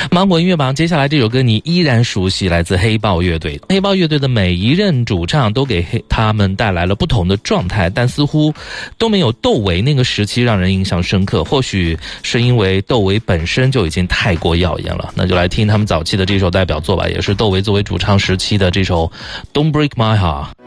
芒果音乐榜接下来这首歌你依然熟悉，来自黑豹乐队。黑豹乐队的每一任主唱都给他们带来了不同的状态，但似乎都没有窦唯那个时期让人印象深刻。或许是因为窦唯本身就已经太过耀眼了。那就来听他们早期的这首代表作吧，也是窦唯作为主唱时期的这首 Don't Break My Heart。